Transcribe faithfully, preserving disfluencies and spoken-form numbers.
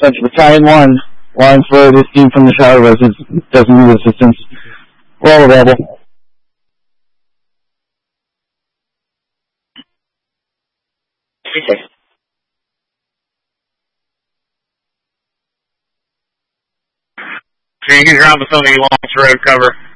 That's Battalion one. Line for this team from the shower residence. Doesn't need assistance. We're all available. Can you get ground facility launch road cover?